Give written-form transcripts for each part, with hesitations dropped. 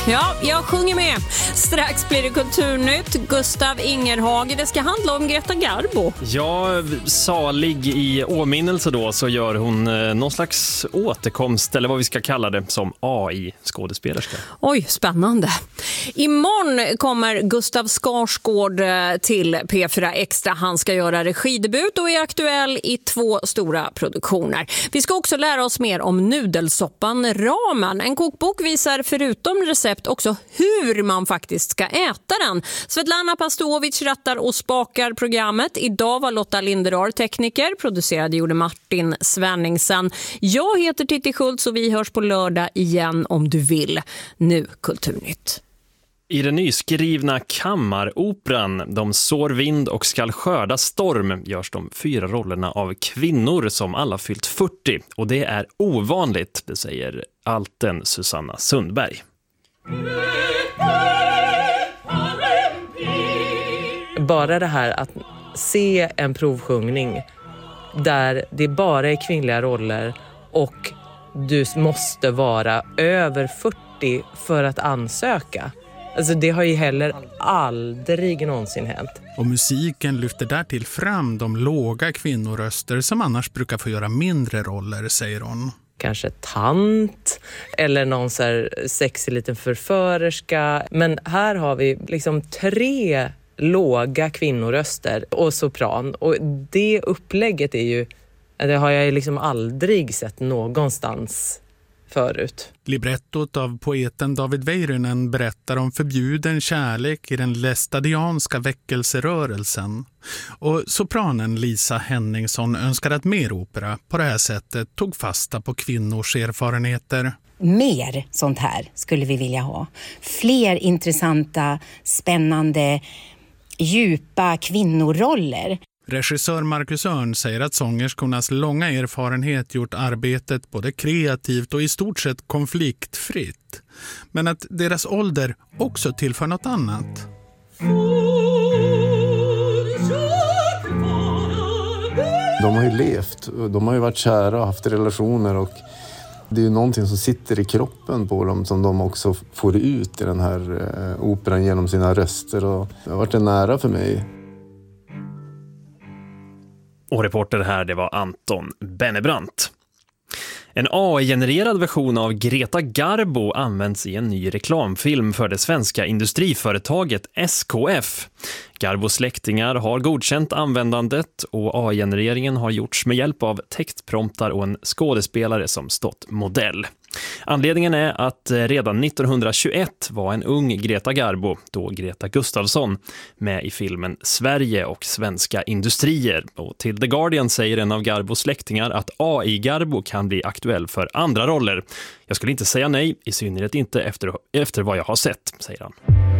Ja, jag sjunger med. Strax blir det Kulturnytt. Gustav Ingerhage, det ska handla om Greta Garbo. Ja, salig i åminnelse då så gör hon någon slags återkomst, eller vad vi ska kalla det, som AI-skådespelerska. Oj, spännande. Imorgon kommer Gustav Skarsgård till P4 Extra. Han ska göra regidebut och är aktuell i 2 stora produktioner. Vi ska också lära oss mer om nudelsoppan ramen. En kokbok visar förutom recept också hur man faktiskt ska äta den. Svetlana Pastovic rattar och spakar programmet. Idag var Lotta Linderar tekniker. Producerade gjorde Martin Svenningsen. Jag heter Titti Schultz och vi hörs på lördag igen om du vill. Nu Kulturnytt. I den nyskrivna kammaroperan De sår vind och skall skörda storm görs de 4 rollerna av kvinnor som alla fyllt 40. Och det är ovanligt, det säger alten Susanna Sundberg. Bara det här att se en provsjungning där det bara är kvinnliga roller och du måste vara över 40 för att ansöka. Alltså det har ju heller aldrig någonsin hänt. Och musiken lyfter därtill fram de låga kvinnoröster som annars brukar få göra mindre roller, säger hon. Kanske tant eller någon så här sexig liten förförerska. Men här har vi liksom 3 låga kvinnoröster och sopran. Och det upplägget är ju, det har jag liksom aldrig sett någonstans förut. Librettot av poeten David Väyrynen berättar om förbjuden kärlek i den lästadianska väckelserörelsen. Och sopranen Lisa Henningsson önskar att mer opera på det här sättet tog fasta på kvinnors erfarenheter. Mer sånt här skulle vi vilja ha. Fler intressanta, spännande, djupa kvinnoroller. Regissör Marcus Örn säger att sångerskornas långa erfarenhet gjort arbetet både kreativt och i stort sett konfliktfritt. Men att deras ålder också tillför något annat. De har ju levt, de har ju varit kära och haft relationer och det är ju någonting som sitter i kroppen på dem som de också får ut i den här operan genom sina röster och det har varit en nära för mig. Och reporter här, det var Anton Bennebrant. En AI-genererad version av Greta Garbo används i en ny reklamfilm för det svenska industriföretaget SKF. Garbos släktingar har godkänt användandet och AI-genereringen har gjorts med hjälp av textpromptar och en skådespelare som stått modell. Anledningen är att redan 1921 var en ung Greta Garbo, då Greta Gustafsson, med i filmen Sverige och svenska industrier. Och till The Guardian säger en av Garbos släktingar att AI-Garbo kan bli aktuell för andra roller. Jag skulle inte säga nej, i synnerhet inte efter vad jag har sett, säger han.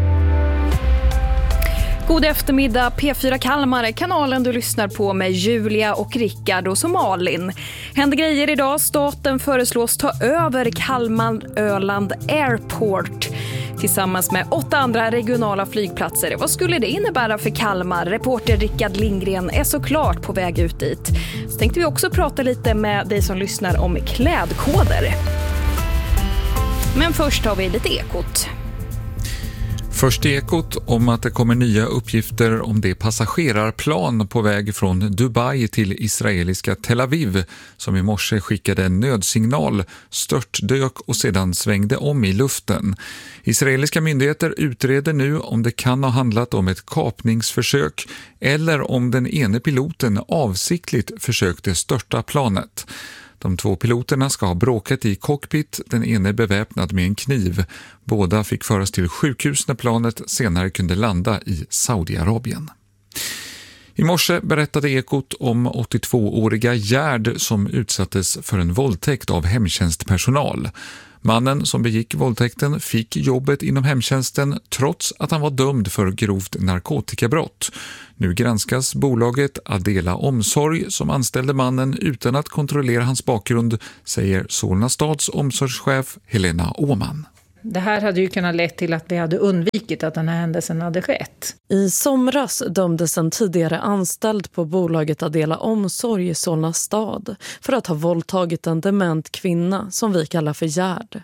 God eftermiddag, P4 Kalmar, kanalen du lyssnar på med Julia och Rickard och Malin. Händer grejer idag, staten föreslås ta över Kalmar Öland Airport tillsammans med 8 andra regionala flygplatser. Vad skulle det innebära för Kalmar? Reporter Rickard Lindgren är såklart på väg ut dit. Så tänkte vi också prata lite med dig som lyssnar om klädkoder. Men först har vi lite ekot. Först ekot om att det kommer nya uppgifter om det passagerarplan på väg från Dubai till israeliska Tel Aviv som i morse skickade en nödsignal, störtdök och sedan svängde om i luften. Israeliska myndigheter utreder nu om det kan ha handlat om ett kapningsförsök eller om den ene piloten avsiktligt försökte störta planet. De 2 piloterna ska ha bråkat i cockpit, den ene beväpnad med en kniv. Båda fick föras till sjukhus när planet senare kunde landa i Saudiarabien. I morse berättade Ekot om 82-åriga Gerd som utsattes för en våldtäkt av hemtjänstpersonal. Mannen som begick våldtäkten fick jobbet inom hemtjänsten trots att han var dömd för grovt narkotikabrott. Nu granskas bolaget Adela Omsorg som anställde mannen utan att kontrollera hans bakgrund, säger Solna stads omsorgschef Helena Åman. Det här hade ju kunnat lett till att vi hade undvikit att den här händelsen hade skett. I somras dömdes en tidigare anställd på bolaget Adela Omsorg i Solna stad för att ha våldtagit en dement kvinna som vi kallar för Gerd.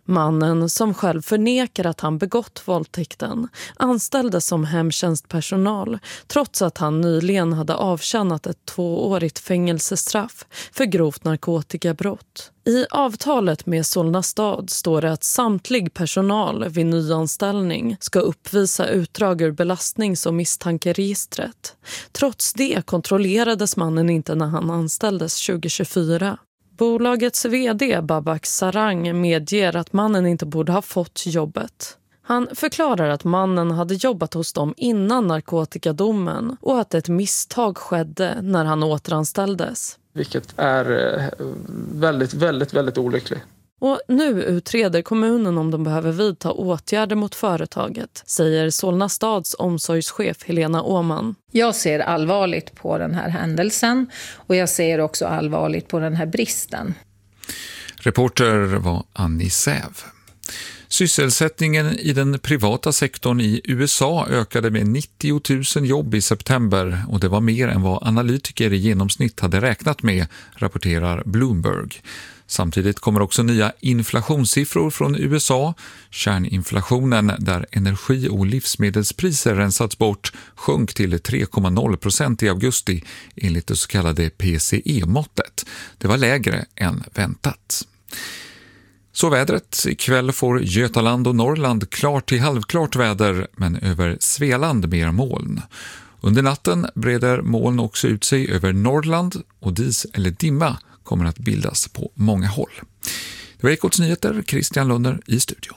Mannen, som själv förnekar att han begått våldtäkten, anställdes som hemtjänstpersonal trots att han nyligen hade avtjänat ett 2-årigt fängelsestraff för grovt narkotikabrott. I avtalet med Solna stad står det att samtlig personal vid nyanställning ska uppvisa utdrag ur belastnings- och misstankeregistret. Trots det kontrollerades mannen inte när han anställdes 2024. Bolagets vd Babak Sarang medger att mannen inte borde ha fått jobbet. Han förklarar att mannen hade jobbat hos dem innan narkotikadomen och att ett misstag skedde när han återanställdes. Vilket är väldigt olyckligt. Och nu utreder kommunen om de behöver vidta åtgärder mot företaget, säger Solna stads omsorgschef Helena Åman. Jag ser allvarligt på den här händelsen och jag ser också allvarligt på den här bristen. Reporter var Annie Säv. Sysselsättningen i den privata sektorn i USA ökade med 90 000 jobb i september och det var mer än vad analytiker i genomsnitt hade räknat med, rapporterar Bloomberg. Samtidigt kommer också nya inflationssiffror från USA. Kärninflationen, där energi- och livsmedelspriser rensats bort, sjönk till 3,0% i augusti enligt det så kallade PCE-måttet. Det var lägre än väntat. Så vädret. Ikväll får Götaland och Norrland klart till halvklart väder, men över Svealand mer moln. Under natten breder moln också ut sig över Norrland och dis eller dimma kommer att bildas på många håll. Det var Ekots nyheter, Christian Lunner i studion.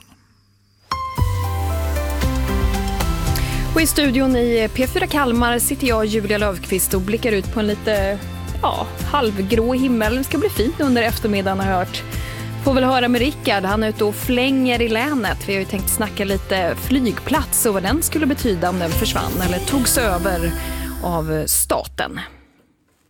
Och i studion i P4 Kalmar sitter jag, Julia Löfqvist, och blickar ut på en lite halvgrå himmel. Det ska bli fint under eftermiddagen, har jag hört. Får väl höra med Rickard, han är ute och flänger i länet. Vi har ju tänkt snacka lite flygplats och vad den skulle betyda om den försvann eller togs över av staten.